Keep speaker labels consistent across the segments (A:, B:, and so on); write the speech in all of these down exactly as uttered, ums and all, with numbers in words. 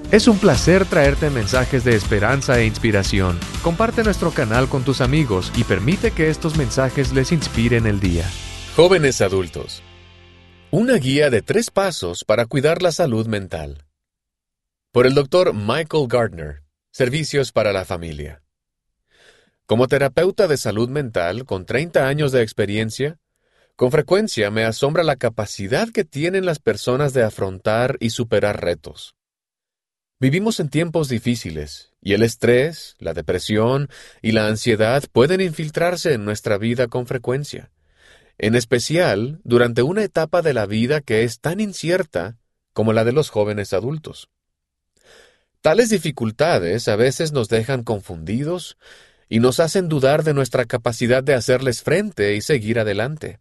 A: Es un placer traerte mensajes de esperanza e inspiración. Comparte nuestro canal con tus amigos y permite que estos mensajes les inspiren el día.
B: Jóvenes adultos. Una guía de tres pasos para cuidar la salud mental. Por el doctor Michael Gardner. Servicios para la familia. Como terapeuta de salud mental con treinta años de experiencia, con frecuencia me asombra la capacidad que tienen las personas de afrontar y superar retos. Vivimos en tiempos difíciles, y el estrés, la depresión y la ansiedad pueden infiltrarse en nuestra vida con frecuencia, en especial durante una etapa de la vida que es tan incierta como la de los jóvenes adultos. Tales dificultades a veces nos dejan confundidos y nos hacen dudar de nuestra capacidad de hacerles frente y seguir adelante.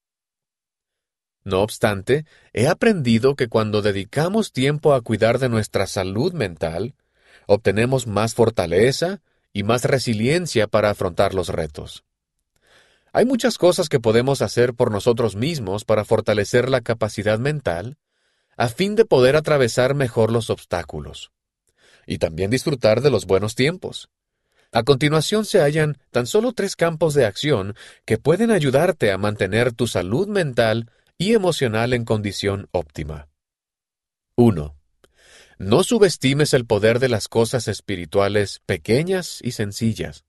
B: No obstante, he aprendido que cuando dedicamos tiempo a cuidar de nuestra salud mental, obtenemos más fortaleza y más resiliencia para afrontar los retos. Hay muchas cosas que podemos hacer por nosotros mismos para fortalecer la capacidad mental, a fin de poder atravesar mejor los obstáculos, y también disfrutar de los buenos tiempos. A continuación se hallan tan solo tres campos de acción que pueden ayudarte a mantener tu salud mental y emocional en condición óptima. uno. No subestimes el poder de las cosas espirituales pequeñas y sencillas.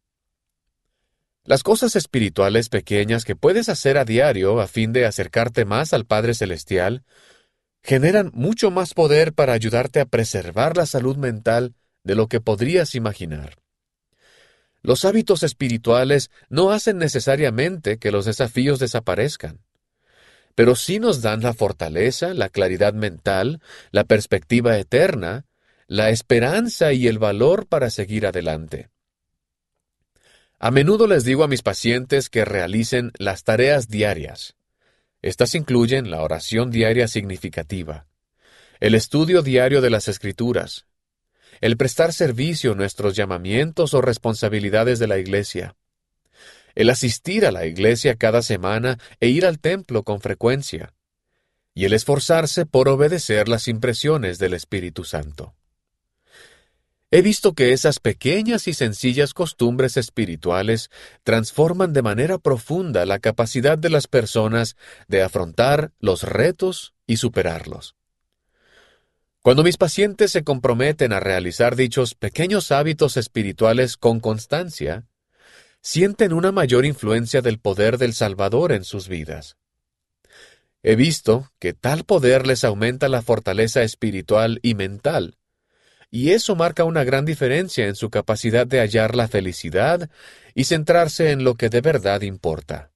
B: Las cosas espirituales pequeñas que puedes hacer a diario a fin de acercarte más al Padre Celestial generan mucho más poder para ayudarte a preservar la salud mental de lo que podrías imaginar. Los hábitos espirituales no hacen necesariamente que los desafíos desaparezcan, pero sí nos dan la fortaleza, la claridad mental, la perspectiva eterna, la esperanza y el valor para seguir adelante. A menudo les digo a mis pacientes que realicen las tareas diarias. Estas incluyen la oración diaria significativa, el estudio diario de las Escrituras, el prestar servicio a nuestros llamamientos o responsabilidades de la iglesia, el asistir a la iglesia cada semana e ir al templo con frecuencia, y el esforzarse por obedecer las impresiones del Espíritu Santo. He visto que esas pequeñas y sencillas costumbres espirituales transforman de manera profunda la capacidad de las personas de afrontar los retos y superarlos. Cuando mis pacientes se comprometen a realizar dichos pequeños hábitos espirituales con constancia, sienten una mayor influencia del poder del Salvador en sus vidas. He visto que tal poder les aumenta la fortaleza espiritual y mental, y eso marca una gran diferencia en su capacidad de hallar la felicidad y centrarse en lo que de verdad importa.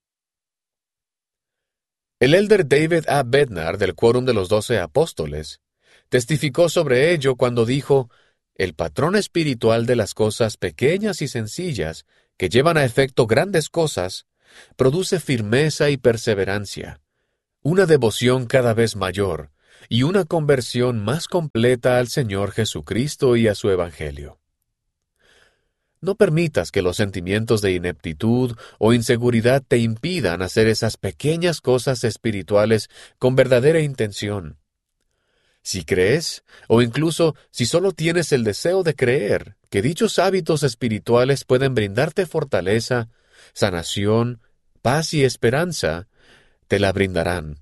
B: El elder David A. Bednar del Quórum de los Doce Apóstoles testificó sobre ello cuando dijo: «El patrón espiritual de las cosas pequeñas y sencillas que llevan a efecto grandes cosas, produce firmeza y perseverancia, una devoción cada vez mayor y una conversión más completa al Señor Jesucristo y a su Evangelio». No permitas que los sentimientos de ineptitud o inseguridad te impidan hacer esas pequeñas cosas espirituales con verdadera intención. Si crees, o incluso si solo tienes el deseo de creer, que dichos hábitos espirituales pueden brindarte fortaleza, sanación, paz y esperanza, te la brindarán.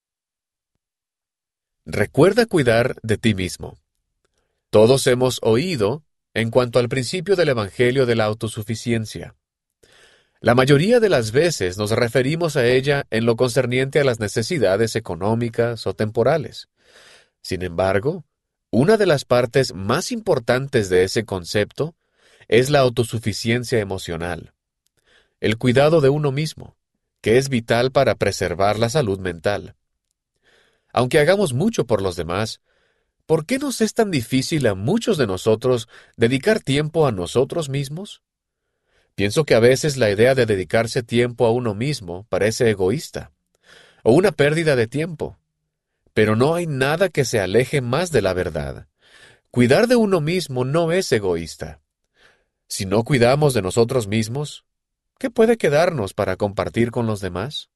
B: Recuerda cuidar de ti mismo. Todos hemos oído en cuanto al principio del Evangelio de la autosuficiencia. La mayoría de las veces nos referimos a ella en lo concerniente a las necesidades económicas o temporales. Sin embargo, una de las partes más importantes de ese concepto es la autosuficiencia emocional, el cuidado de uno mismo, que es vital para preservar la salud mental. Aunque hagamos mucho por los demás, ¿por qué nos es tan difícil a muchos de nosotros dedicar tiempo a nosotros mismos? Pienso que a veces la idea de dedicarse tiempo a uno mismo parece egoísta, o una pérdida de tiempo. Pero no hay nada que se aleje más de la verdad. Cuidar de uno mismo no es egoísta. Si no cuidamos de nosotros mismos, ¿qué puede quedarnos para compartir con los demás?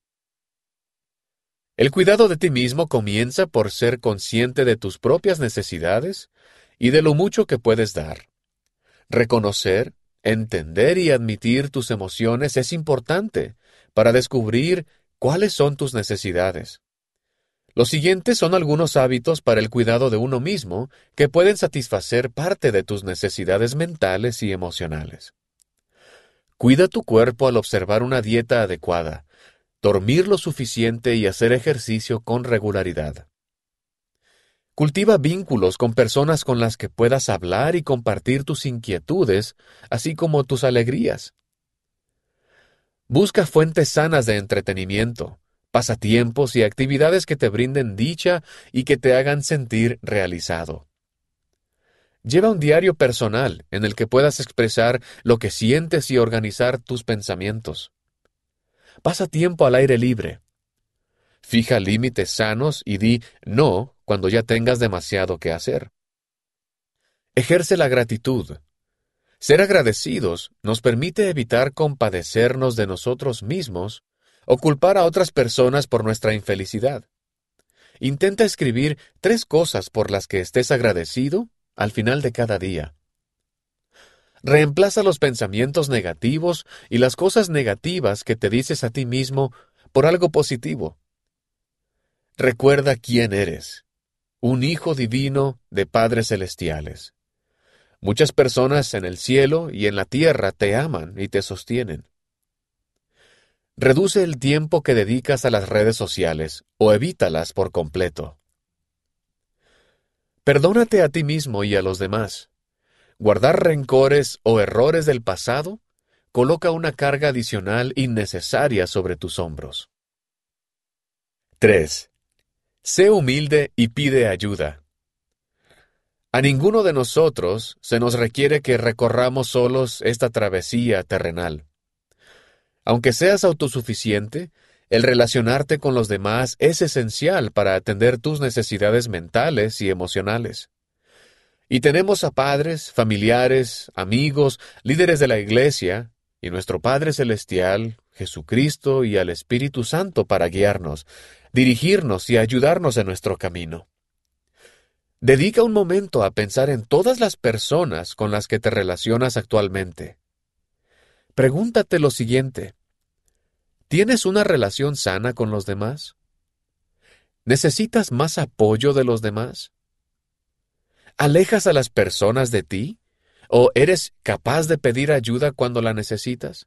B: El cuidado de ti mismo comienza por ser consciente de tus propias necesidades y de lo mucho que puedes dar. Reconocer, entender y admitir tus emociones es importante para descubrir cuáles son tus necesidades. Los siguientes son algunos hábitos para el cuidado de uno mismo que pueden satisfacer parte de tus necesidades mentales y emocionales. Cuida tu cuerpo al observar una dieta adecuada, dormir lo suficiente y hacer ejercicio con regularidad. Cultiva vínculos con personas con las que puedas hablar y compartir tus inquietudes, así como tus alegrías. Busca fuentes sanas de entretenimiento, pasatiempos y actividades que te brinden dicha y que te hagan sentir realizado. Lleva un diario personal en el que puedas expresar lo que sientes y organizar tus pensamientos. Pasa tiempo al aire libre. Fija límites sanos y di no cuando ya tengas demasiado que hacer. Ejerce la gratitud. Ser agradecidos nos permite evitar compadecernos de nosotros mismos o culpar a otras personas por nuestra infelicidad. Intenta escribir tres cosas por las que estés agradecido al final de cada día. Reemplaza los pensamientos negativos y las cosas negativas que te dices a ti mismo por algo positivo. Recuerda quién eres, un hijo divino de padres celestiales. Muchas personas en el cielo y en la tierra te aman y te sostienen. Reduce el tiempo que dedicas a las redes sociales o evítalas por completo. Perdónate a ti mismo y a los demás. Guardar rencores o errores del pasado coloca una carga adicional innecesaria sobre tus hombros. tres. Sé humilde y pide ayuda. A ninguno de nosotros se nos requiere que recorramos solos esta travesía terrenal. Aunque seas autosuficiente, el relacionarte con los demás es esencial para atender tus necesidades mentales y emocionales. Y tenemos a padres, familiares, amigos, líderes de la iglesia, y nuestro Padre Celestial, Jesucristo y al Espíritu Santo para guiarnos, dirigirnos y ayudarnos en nuestro camino. Dedica un momento a pensar en todas las personas con las que te relacionas actualmente. Pregúntate lo siguiente: ¿tienes una relación sana con los demás? ¿Necesitas más apoyo de los demás? ¿Alejas a las personas de ti? ¿O eres capaz de pedir ayuda cuando la necesitas?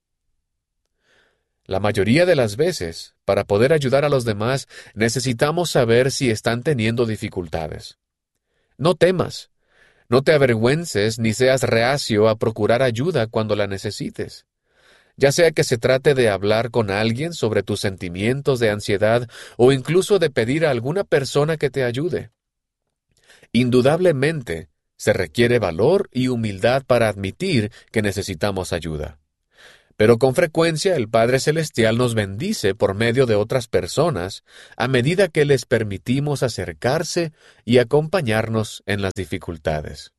B: La mayoría de las veces, para poder ayudar a los demás, necesitamos saber si están teniendo dificultades. No temas, no te avergüences ni seas reacio a procurar ayuda cuando la necesites. Ya sea que se trate de hablar con alguien sobre tus sentimientos de ansiedad o incluso de pedir a alguna persona que te ayude. Indudablemente, se requiere valor y humildad para admitir que necesitamos ayuda. Pero con frecuencia el Padre Celestial nos bendice por medio de otras personas a medida que les permitimos acercarse y acompañarnos en las dificultades.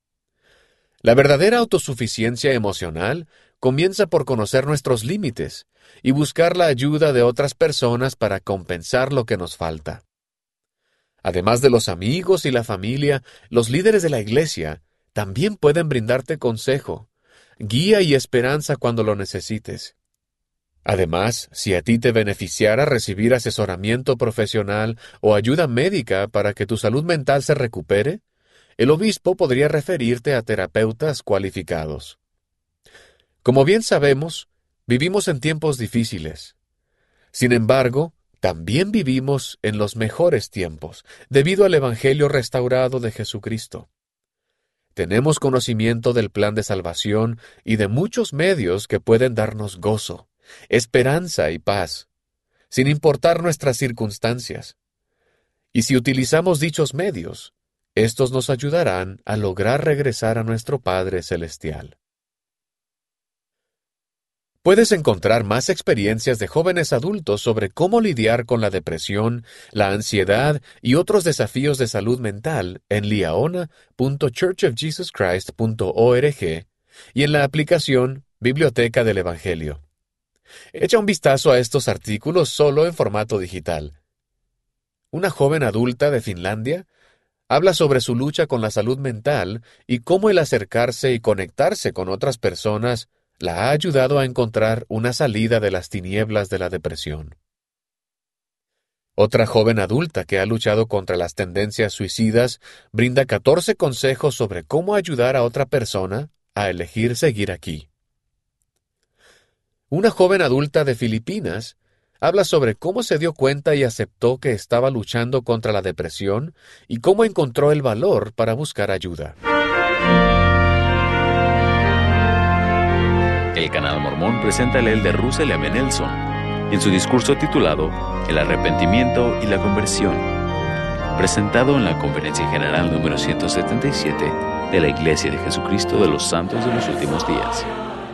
B: La verdadera autosuficiencia emocional comienza por conocer nuestros límites y buscar la ayuda de otras personas para compensar lo que nos falta. Además de los amigos y la familia, los líderes de la iglesia también pueden brindarte consejo, guía y esperanza cuando lo necesites. Además, si a ti te beneficiara recibir asesoramiento profesional o ayuda médica para que tu salud mental se recupere, el obispo podría referirte a terapeutas cualificados. Como bien sabemos, vivimos en tiempos difíciles. Sin embargo, también vivimos en los mejores tiempos, debido al Evangelio restaurado de Jesucristo. Tenemos conocimiento del plan de salvación y de muchos medios que pueden darnos gozo, esperanza y paz, sin importar nuestras circunstancias. Y si utilizamos dichos medios, estos nos ayudarán a lograr regresar a nuestro Padre Celestial. Puedes encontrar más experiencias de jóvenes adultos sobre cómo lidiar con la depresión, la ansiedad y otros desafíos de salud mental en liaona punto church of jesus christ punto org y en la aplicación Biblioteca del Evangelio. Echa un vistazo a estos artículos solo en formato digital. Una joven adulta de Finlandia Habla sobre su lucha con la salud mental y cómo el acercarse y conectarse con otras personas la ha ayudado a encontrar una salida de las tinieblas de la depresión. Otra joven adulta que ha luchado contra las tendencias suicidas brinda catorce consejos sobre cómo ayudar a otra persona a elegir seguir aquí. Una joven adulta de Filipinas habla sobre cómo se dio cuenta y aceptó que estaba luchando contra la depresión y cómo encontró el valor para buscar ayuda.
C: El Canal Mormón presenta el elder Russell M. Nelson en su discurso titulado El arrepentimiento y la conversión, presentado en la Conferencia General número ciento setenta y siete de la Iglesia de Jesucristo de los Santos de los Últimos Días.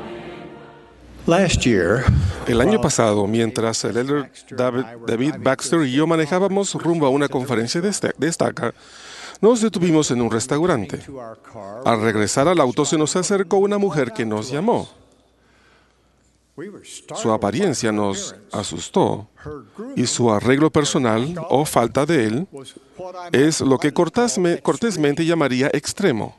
D: El año pasado, mientras el elder David, David Baxter y yo manejábamos rumbo a una conferencia de Estaca, nos detuvimos en un restaurante. Al regresar al auto se nos acercó una mujer que nos llamó. Su apariencia nos asustó y su arreglo personal, o falta de él, es lo que cortésme, cortésmente llamaría extremo.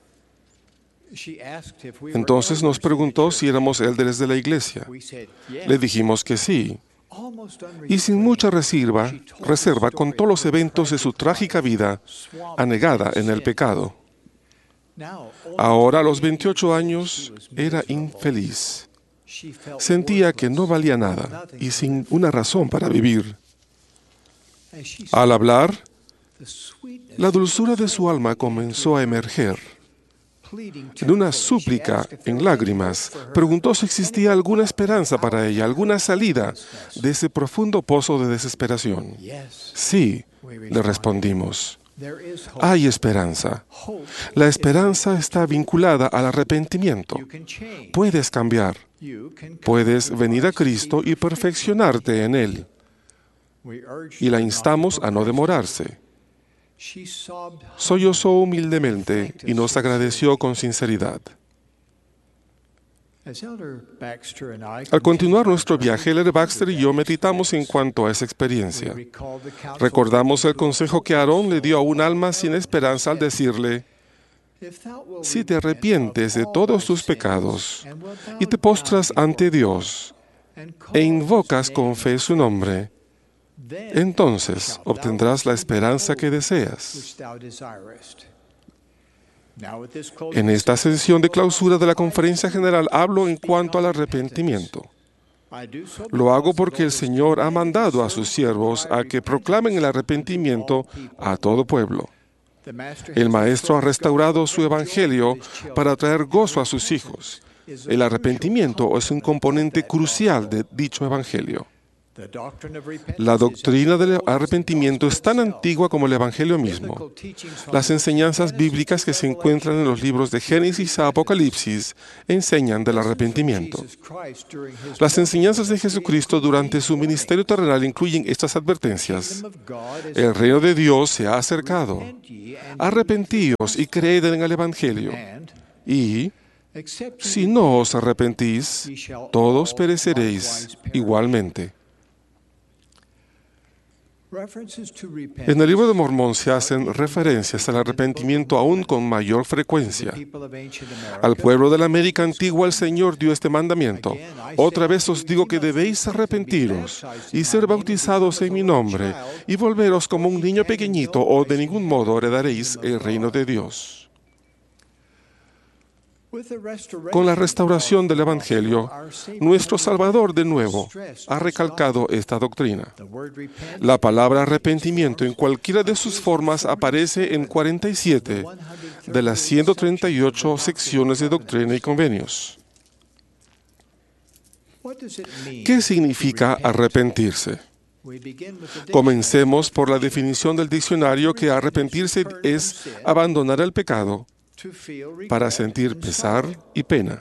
D: Entonces nos preguntó si éramos élderes de la iglesia. Le dijimos que sí. Y sin mucha reserva, reserva contó los eventos de su trágica vida, anegada en el pecado. Ahora, a los veintiocho años, era infeliz. Sentía que no valía nada y sin una razón para vivir. Al hablar, la dulzura de su alma comenzó a emerger. En una súplica en lágrimas, preguntó si existía alguna esperanza para ella, alguna salida de ese profundo pozo de desesperación. Sí, le respondimos. Hay esperanza. La esperanza está vinculada al arrepentimiento. Puedes cambiar. Puedes venir a Cristo y perfeccionarte en Él. Y la instamos a no demorarse. Sollozó humildemente y nos agradeció con sinceridad. Al continuar nuestro viaje, el elder Baxter y yo meditamos en cuanto a esa experiencia. Recordamos el consejo que Aarón le dio a un alma sin esperanza al decirle: si te arrepientes de todos tus pecados y te postras ante Dios e invocas con fe su nombre, entonces obtendrás la esperanza que deseas. En esta sesión de clausura de la Conferencia General hablo en cuanto al arrepentimiento. Lo hago porque el Señor ha mandado a sus siervos a que proclamen el arrepentimiento a todo pueblo. El Maestro ha restaurado su Evangelio para traer gozo a sus hijos. El arrepentimiento es un componente crucial de dicho Evangelio. La doctrina del arrepentimiento es tan antigua como el Evangelio mismo. Las enseñanzas bíblicas que se encuentran en los libros de Génesis a Apocalipsis enseñan del arrepentimiento. Las enseñanzas de Jesucristo durante su ministerio terrenal incluyen estas advertencias. El reino de Dios se ha acercado. Arrepentíos y creed en el Evangelio. Y si no os arrepentís, todos pereceréis igualmente. En el libro de Mormón se hacen referencias al arrepentimiento aún con mayor frecuencia. Al pueblo de la América antigua el Señor dio este mandamiento: otra vez os digo que debéis arrepentiros y ser bautizados en mi nombre y volveros como un niño pequeñito, o de ningún modo heredaréis el reino de Dios. Con la restauración del Evangelio, nuestro Salvador de nuevo ha recalcado esta doctrina. La palabra arrepentimiento en cualquiera de sus formas aparece en cuarenta y siete de las ciento treinta y ocho secciones de Doctrina y Convenios. ¿Qué significa arrepentirse? Comencemos por la definición del diccionario, que arrepentirse es abandonar el pecado para sentir pesar y pena.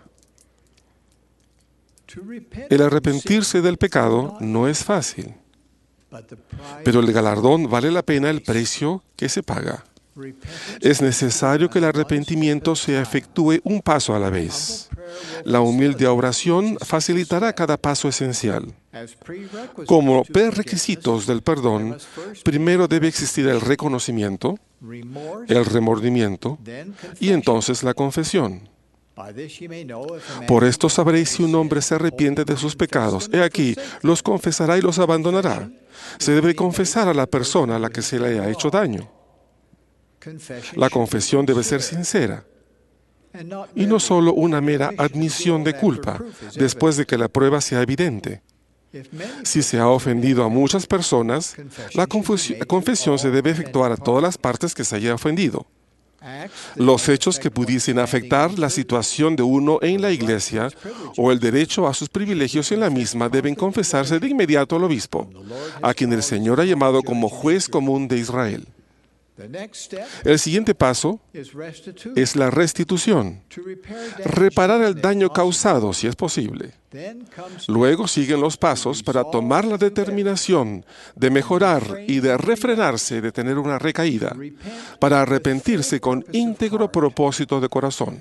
D: El arrepentirse del pecado no es fácil, pero el galardón vale la pena el precio que se paga. Es necesario que el arrepentimiento se efectúe un paso a la vez. La humilde oración facilitará cada paso esencial. Como prerequisitos del perdón, primero debe existir el reconocimiento, el remordimiento y entonces la confesión. Por esto sabréis si un hombre se arrepiente de sus pecados. He aquí, los confesará y los abandonará. Se debe confesar a la persona a la que se le ha hecho daño. La confesión debe ser sincera y no solo una mera admisión de culpa después de que la prueba sea evidente. Si se ha ofendido a muchas personas, la confesión se debe efectuar a todas las partes que se haya ofendido. Los hechos que pudiesen afectar la situación de uno en la iglesia o el derecho a sus privilegios en la misma deben confesarse de inmediato al obispo, a quien el Señor ha llamado como juez común de Israel. El siguiente paso es la restitución, reparar el daño causado si es posible. Luego siguen los pasos para tomar la determinación de mejorar y de refrenarse de tener una recaída, para arrepentirse con íntegro propósito de corazón.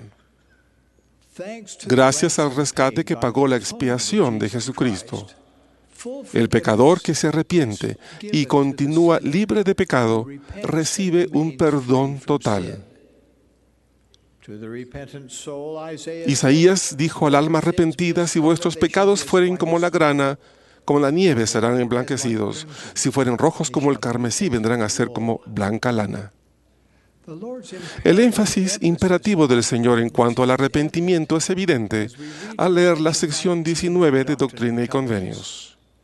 D: Gracias al rescate que pagó la expiación de Jesucristo, el pecador que se arrepiente y continúa libre de pecado recibe un perdón total. Isaías dijo al alma arrepentida: si vuestros pecados fueren como la grana, como la nieve serán emblanquecidos. Si fueren rojos como el carmesí, vendrán a ser como blanca lana. El énfasis imperativo del Señor en cuanto al arrepentimiento es evidente al leer la sección diecinueve de Doctrina y Convenios.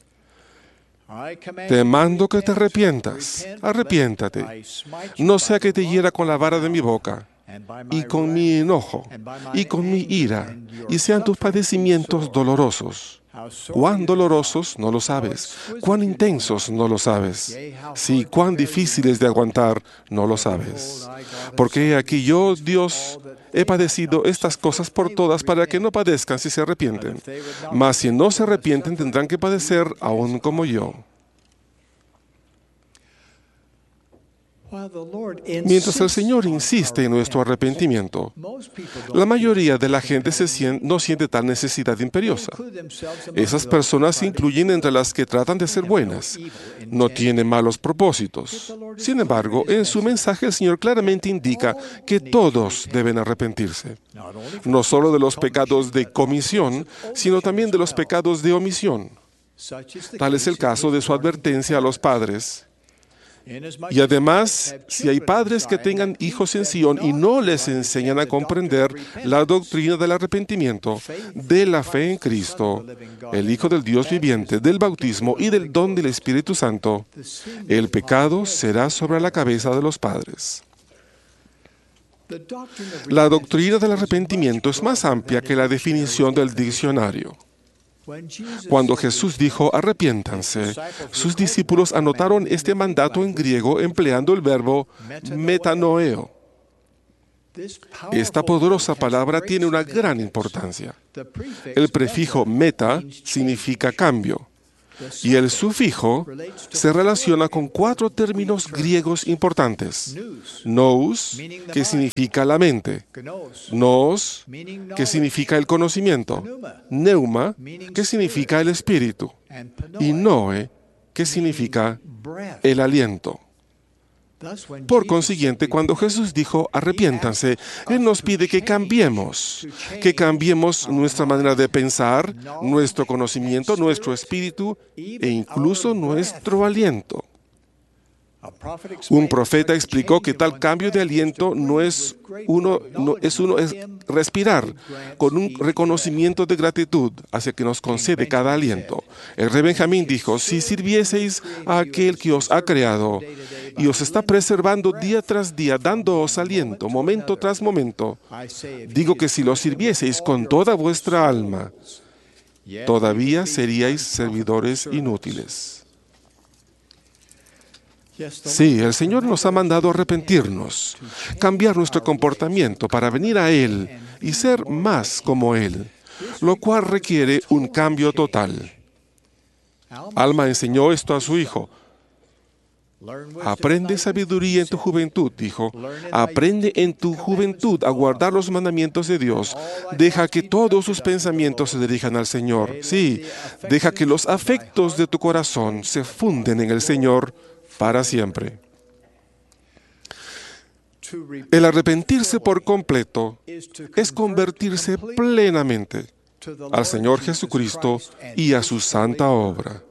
D: Te mando que te arrepientas, arrepiéntate, no sea que te hiera con la vara de mi boca, y con mi enojo, y con mi ira, y sean tus padecimientos dolorosos. Cuán dolorosos, no lo sabes. Cuán intensos, no lo sabes. Sí, cuán difíciles de aguantar, no lo sabes. Porque aquí yo, Dios, he padecido estas cosas por todas para que no padezcan si se arrepienten. Mas si no se arrepienten, tendrán que padecer aún como yo. Mientras el Señor insiste en nuestro arrepentimiento, la mayoría de la gente se siente, no siente tal necesidad imperiosa. Esas personas se incluyen entre las que tratan de ser buenas. No tienen malos propósitos. Sin embargo, en su mensaje el Señor claramente indica que todos deben arrepentirse. No solo de los pecados de comisión, sino también de los pecados de omisión. Tal es el caso de su advertencia a los padres. Y además, si hay padres que tengan hijos en Sion y no les enseñan a comprender la doctrina del arrepentimiento, de la fe en Cristo, el Hijo del Dios viviente, del bautismo y del don del Espíritu Santo, el pecado será sobre la cabeza de los padres. La doctrina del arrepentimiento es más amplia que la definición del diccionario. Cuando Jesús dijo arrepiéntanse, sus discípulos anotaron este mandato en griego empleando el verbo metanoeo. Esta poderosa palabra tiene una gran importancia. El prefijo meta significa cambio y el sufijo se relaciona con cuatro términos griegos importantes. Nous, que significa la mente. Nos, que significa el conocimiento. Neuma, que significa el espíritu. Y noe, que significa el aliento. Por consiguiente, cuando Jesús dijo arrepiéntanse, Él nos pide que cambiemos, que cambiemos nuestra manera de pensar, nuestro conocimiento, nuestro espíritu e incluso nuestro aliento. Un profeta explicó que tal cambio de aliento no es uno, no, es uno es respirar con un reconocimiento de gratitud hacia que nos concede cada aliento. El rey Benjamín dijo: si sirvieseis a aquel que os ha creado y os está preservando día tras día, dándoos aliento, momento tras momento, digo que si lo sirvieseis con toda vuestra alma, todavía seríais servidores inútiles. Sí, el Señor nos ha mandado arrepentirnos, cambiar nuestro comportamiento para venir a Él y ser más como Él, lo cual requiere un cambio total. Alma enseñó esto a su hijo. Aprende sabiduría en tu juventud, dijo. Aprende en tu juventud a guardar los mandamientos de Dios. Deja que todos tus pensamientos se dirijan al Señor. Sí, deja que los afectos de tu corazón se funden en el Señor para siempre. El arrepentirse por completo es convertirse plenamente al Señor Jesucristo y a su santa obra.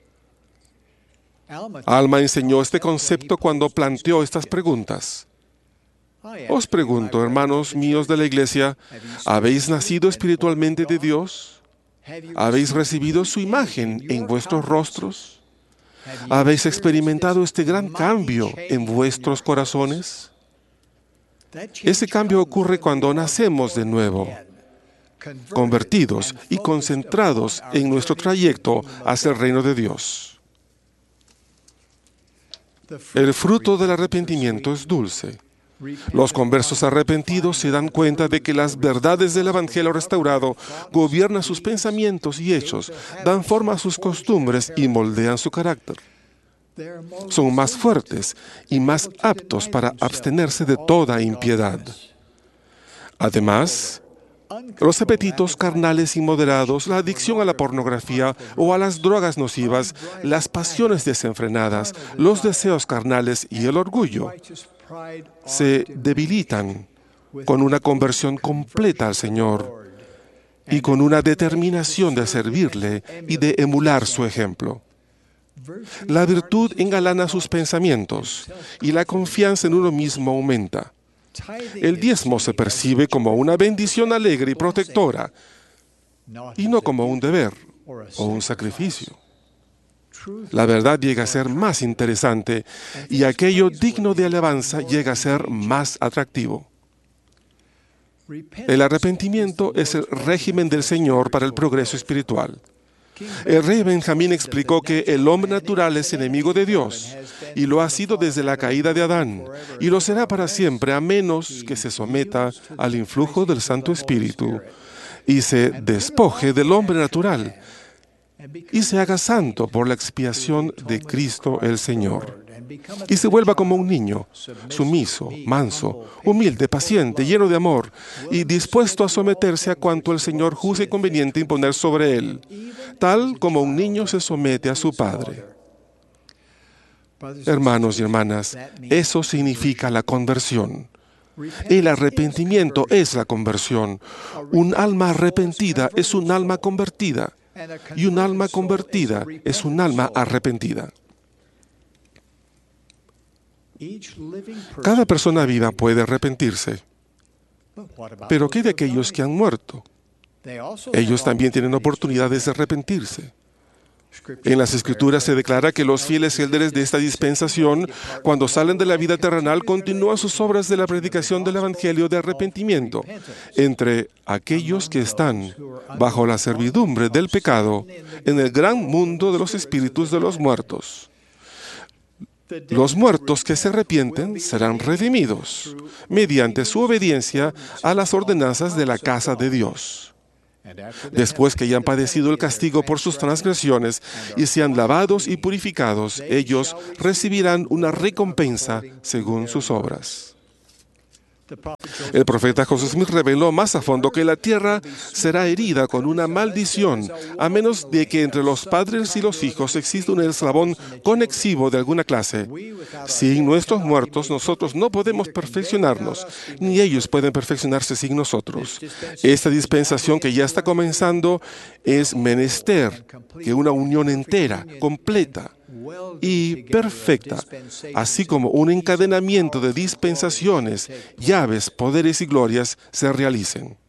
D: Alma enseñó este concepto cuando planteó estas preguntas. Os pregunto, hermanos míos de la iglesia, ¿habéis nacido espiritualmente de Dios? ¿Habéis recibido su imagen en vuestros rostros? ¿Habéis experimentado este gran cambio en vuestros corazones? Ese cambio ocurre cuando nacemos de nuevo, convertidos y concentrados en nuestro trayecto hacia el reino de Dios. El fruto del arrepentimiento es dulce. Los conversos arrepentidos se dan cuenta de que las verdades del Evangelio restaurado gobiernan sus pensamientos y hechos, dan forma a sus costumbres y moldean su carácter. Son más fuertes y más aptos para abstenerse de toda impiedad. Además, los apetitos carnales inmoderados, la adicción a la pornografía o a las drogas nocivas, las pasiones desenfrenadas, los deseos carnales y el orgullo se debilitan con una conversión completa al Señor y con una determinación de servirle y de emular su ejemplo. La virtud engalana sus pensamientos y la confianza en uno mismo aumenta. El diezmo se percibe como una bendición alegre y protectora, y no como un deber o un sacrificio. La verdad llega a ser más interesante y aquello digno de alabanza llega a ser más atractivo. El arrepentimiento es el régimen del Señor para el progreso espiritual. El rey Benjamín explicó que el hombre natural es enemigo de Dios y lo ha sido desde la caída de Adán y lo será para siempre a menos que se someta al influjo del Santo Espíritu y se despoje del hombre natural y se haga santo por la expiación de Cristo el Señor y se vuelva como un niño, sumiso, manso, humilde, paciente, lleno de amor y dispuesto a someterse a cuanto el Señor juzgue conveniente imponer sobre él, tal como un niño se somete a su padre. Hermanos y hermanas, eso significa la conversión. El arrepentimiento es la conversión. Un alma arrepentida es un alma convertida, y un alma convertida es un alma arrepentida. Cada persona viva puede arrepentirse. Pero ¿qué de aquellos que han muerto? Ellos también tienen oportunidades de arrepentirse. En las Escrituras se declara que los fieles líderes de esta dispensación, cuando salen de la vida terrenal, continúan sus obras de la predicación del Evangelio de arrepentimiento entre aquellos que están bajo la servidumbre del pecado en el gran mundo de los espíritus de los muertos. Los muertos que se arrepienten serán redimidos mediante su obediencia a las ordenanzas de la casa de Dios. Después que hayan padecido el castigo por sus transgresiones y sean lavados y purificados, ellos recibirán una recompensa según sus obras. El profeta José Smith reveló más a fondo que la tierra será herida con una maldición, a menos de que entre los padres y los hijos exista un eslabón conexivo de alguna clase. Sin nuestros muertos, nosotros no podemos perfeccionarnos, ni ellos pueden perfeccionarse sin nosotros. Esta dispensación que ya está comenzando es menester que una unión entera, completa y perfecta, así como un encadenamiento de dispensaciones, llaves, poderes y glorias se realicen.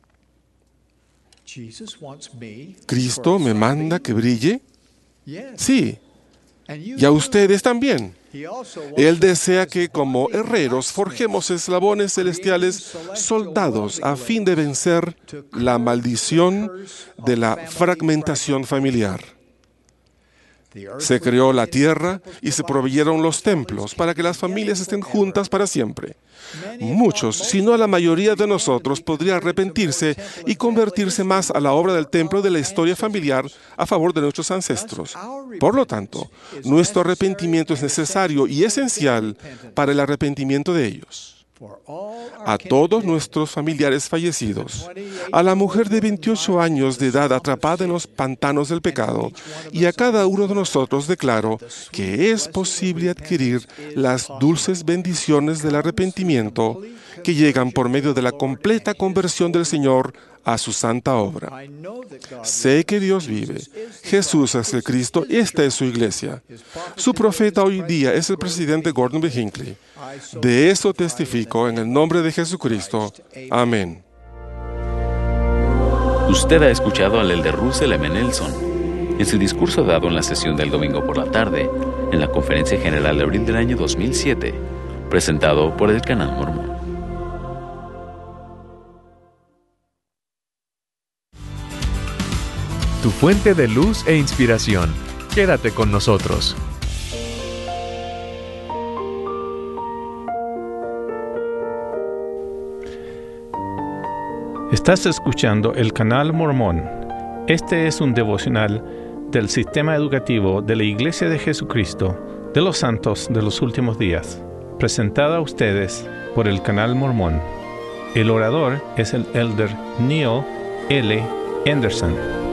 D: ¿Cristo me manda que brille? Sí, y a ustedes también. Él desea que como herreros forjemos eslabones celestiales soldados a fin de vencer la maldición de la fragmentación familiar. Se creó la tierra y se proveyeron los templos para que las familias estén juntas para siempre. Muchos, si no la mayoría de nosotros, podría arrepentirse y convertirse más a la obra del templo de la historia familiar a favor de nuestros ancestros. Por lo tanto, nuestro arrepentimiento es necesario y esencial para el arrepentimiento de ellos. A todos nuestros familiares fallecidos, a la mujer de veintiocho años de edad atrapada en los pantanos del pecado, y a cada uno de nosotros declaro que es posible adquirir las dulces bendiciones del arrepentimiento que llegan por medio de la completa conversión del Señor a su santa obra. Sé que Dios vive. Jesús es el Cristo. Esta es su iglesia. Su profeta hoy día es el presidente Gordon B. Hinckley. De eso testifico en el nombre de Jesucristo. Amén.
C: Usted ha escuchado al elder Russell M. Nelson en su discurso dado en la sesión del domingo por la tarde en la Conferencia General de abril del año dos mil siete, presentado por el Canal Mormón.
A: Tu fuente de luz e inspiración. Quédate con nosotros.
E: Estás escuchando el Canal Mormón. Este es un devocional del Sistema Educativo de la Iglesia de Jesucristo de los Santos de los Últimos Días, presentada a ustedes por el Canal Mormón. El orador es el elder Neil L. Anderson.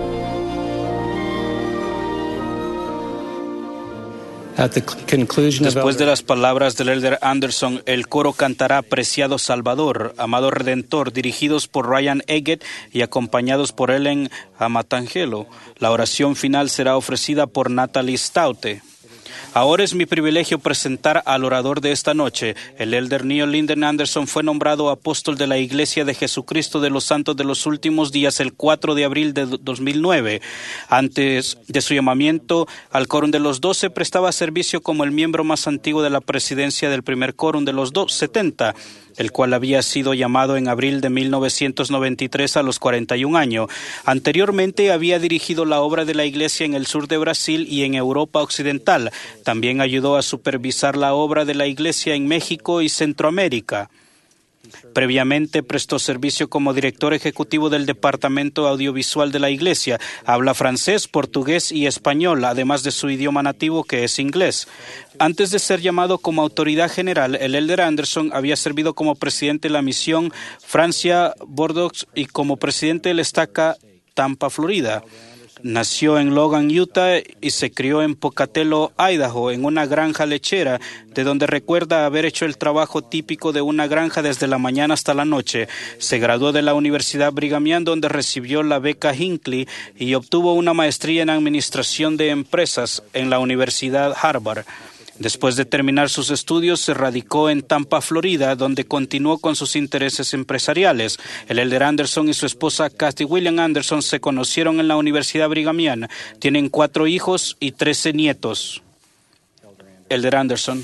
F: Después de las palabras del elder Anderson, el coro cantará Preciado Salvador, Amado Redentor, dirigidos por Ryan Eggett y acompañados por Ellen Amatangelo. La oración final será ofrecida por Natalie Staute. Ahora es mi privilegio presentar al orador de esta noche. El elder Neil Linden Anderson fue nombrado apóstol de la Iglesia de Jesucristo de los Santos de los Últimos Días el cuatro de abril de dos mil nueve. Antes de su llamamiento al Quórum de los Doce, prestaba servicio como el miembro más antiguo de la presidencia del primer Quórum de los setenta, el cual había sido llamado en abril de mil novecientos noventa y tres a los cuarenta y un años. Anteriormente había dirigido la obra de la Iglesia en el sur de Brasil y en Europa Occidental. También ayudó a supervisar la obra de la Iglesia en México y Centroamérica. Previamente prestó servicio como director ejecutivo del Departamento Audiovisual de la Iglesia. Habla francés, portugués y español, además de su idioma nativo, que es inglés. Antes de ser llamado como autoridad general, el elder Anderson había servido como presidente de la misión Francia Bordeaux y como presidente del Estaca Tampa, Florida. Nació en Logan, Utah, y se crió en Pocatello, Idaho, en una granja lechera, de donde recuerda haber hecho el trabajo típico de una granja desde la mañana hasta la noche. Se graduó de la Universidad Brigham Young, donde recibió la beca Hinckley y obtuvo una maestría en Administración de Empresas en la Universidad Harvard. Después de terminar sus estudios, se radicó en Tampa, Florida, donde continuó con sus intereses empresariales. El elder Anderson y su esposa Kathy William Anderson se conocieron en la Universidad Brigham Young. Tienen cuatro hijos y trece nietos. Elder Anderson.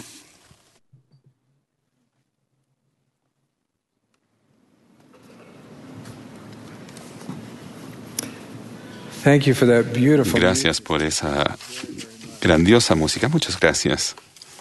G: Gracias por esa grandiosa música. Muchas gracias.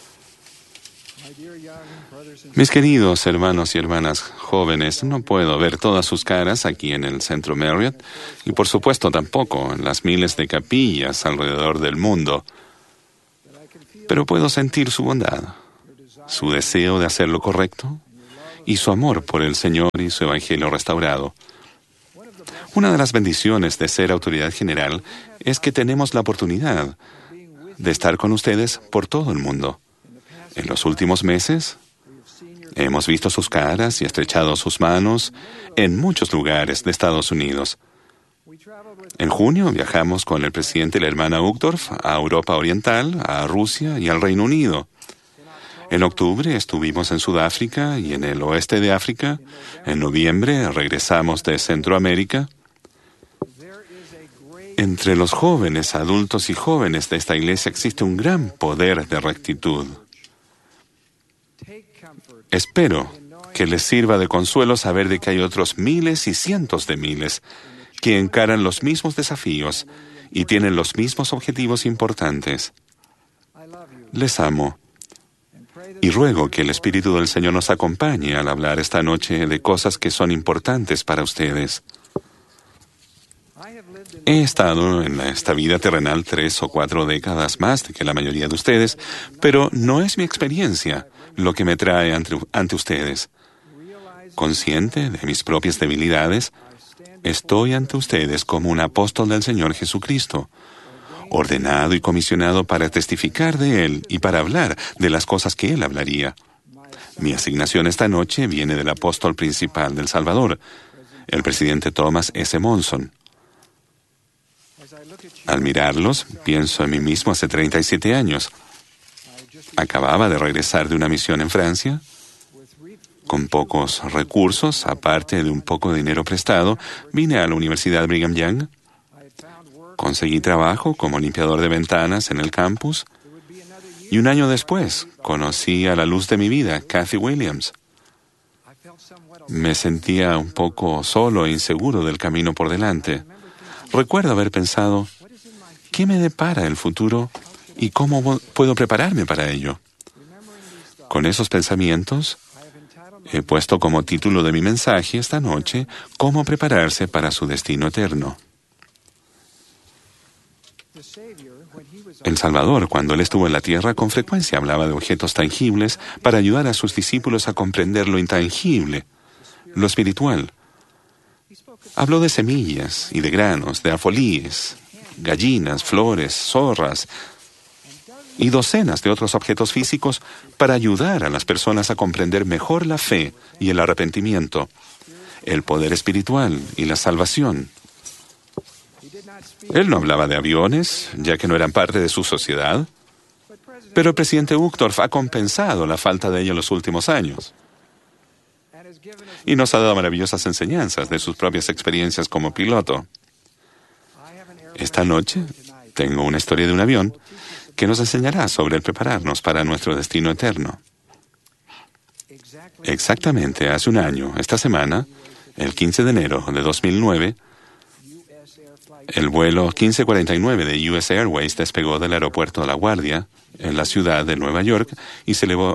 G: Mis queridos hermanos y hermanas jóvenes, no puedo ver todas sus caras aquí en el Centro Marriott y por supuesto tampoco en las miles de capillas alrededor del mundo, pero puedo sentir su bondad, su deseo de hacer lo correcto y su amor por el Señor y su Evangelio restaurado. Una de las bendiciones de ser autoridad general es que tenemos la oportunidad de estar con ustedes por todo el mundo. En los últimos meses, hemos visto sus caras y estrechado sus manos en muchos lugares de Estados Unidos. En junio viajamos con el presidente y la hermana Uchtdorf a Europa Oriental, a Rusia y al Reino Unido. En octubre estuvimos en Sudáfrica y en el oeste de África. En noviembre regresamos de Centroamérica. Entre los jóvenes, adultos y jóvenes de esta iglesia existe un gran poder de rectitud. Espero que les sirva de consuelo saber de que hay otros miles y cientos de miles que encaran los mismos desafíos y tienen los mismos objetivos importantes. Les amo y ruego que el Espíritu del Señor nos acompañe al hablar esta noche de cosas que son importantes para ustedes. He estado en esta vida terrenal tres o cuatro décadas más que la mayoría de ustedes, pero no es mi experiencia lo que me trae ante, ante ustedes. Consciente de mis propias debilidades, estoy ante ustedes como un apóstol del Señor Jesucristo, ordenado y comisionado para testificar de Él y para hablar de las cosas que Él hablaría. Mi asignación esta noche viene del apóstol principal del Salvador, el presidente Thomas S. Monson. Al mirarlos, pienso en mí mismo hace treinta y siete años. Acababa de regresar de una misión en Francia, con pocos recursos, aparte de un poco de dinero prestado, vine a la Universidad Brigham Young. Conseguí trabajo como limpiador de ventanas en el campus y un año después conocí a la luz de mi vida, Kathy Williams. Me sentía un poco solo e inseguro del camino por delante. Recuerdo haber pensado, ¿qué me depara el futuro y cómo puedo prepararme para ello? Con esos pensamientos, he puesto como título de mi mensaje esta noche, ¿Cómo prepararse para su destino eterno? El Salvador, cuando Él estuvo en la tierra, con frecuencia hablaba de objetos tangibles para ayudar a sus discípulos a comprender lo intangible, lo espiritual. Habló de semillas y de granos, de afolíes, gallinas, flores, zorras y docenas de otros objetos físicos para ayudar a las personas a comprender mejor la fe y el arrepentimiento, el poder espiritual y la salvación. Él no hablaba de aviones, ya que no eran parte de su sociedad, pero el presidente Uchtdorf ha compensado la falta de ello en los últimos años. Y nos ha dado maravillosas enseñanzas de sus propias experiencias como piloto. Esta noche tengo una historia de un avión que nos enseñará sobre el prepararnos para nuestro destino eterno. Exactamente hace un año, esta semana, el quince de enero de dos mil nueve, el vuelo quince cuarenta y nueve de U S Airways despegó del aeropuerto de La Guardia, en la ciudad de Nueva York, y se elevó.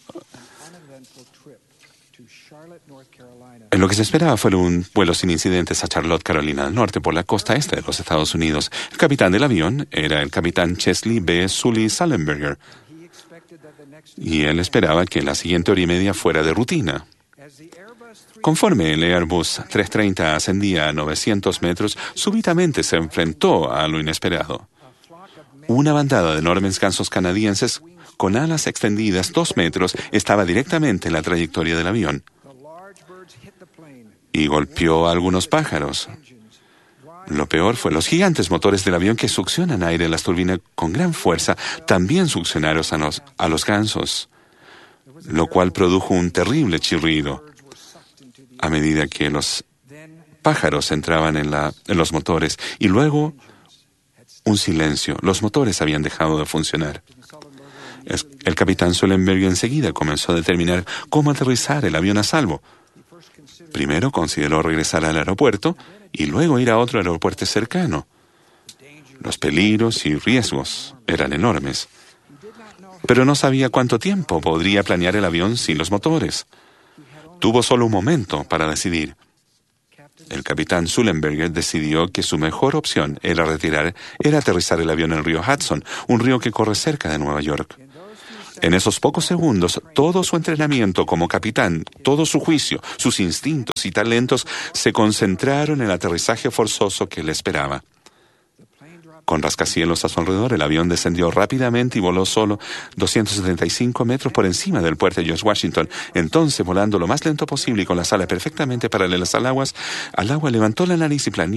G: En lo que se esperaba fue un vuelo sin incidentes a Charlotte, Carolina del Norte, por la costa este de los Estados Unidos. El capitán del avión era el capitán Chesley B. Sully Sullenberger, y él esperaba que la siguiente hora y media fuera de rutina. Conforme el Airbus trescientos treinta ascendía a novecientos metros, súbitamente se enfrentó a lo inesperado. Una bandada de enormes gansos canadienses con alas extendidas dos metros estaba directamente en la trayectoria del avión y golpeó a algunos pájaros. Lo peor fue los gigantes motores del avión que succionan aire en las turbinas con gran fuerza, también succionaron a los, a los gansos, lo cual produjo un terrible chirrido a medida que los pájaros entraban en, la, en los motores, y luego un silencio. Los motores habían dejado de funcionar. El capitán Sullenberger enseguida comenzó a determinar cómo aterrizar el avión a salvo. Primero consideró regresar al aeropuerto y luego ir a otro aeropuerto cercano. Los peligros y riesgos eran enormes, pero no sabía cuánto tiempo podría planear el avión sin los motores. Tuvo solo un momento para decidir. El capitán Sullenberger decidió que su mejor opción era retirar, era aterrizar el avión en el río Hudson, un río que corre cerca de Nueva York. En esos pocos segundos, todo su entrenamiento como capitán, todo su juicio, sus instintos y talentos se concentraron en el aterrizaje forzoso que le esperaba. Con rascacielos a su alrededor, el avión descendió rápidamente y voló solo doscientos setenta y cinco metros por encima del puerto de George Washington. Entonces, volando lo más lento posible y con las alas perfectamente paralelas al agua, al agua levantó la nariz y planeó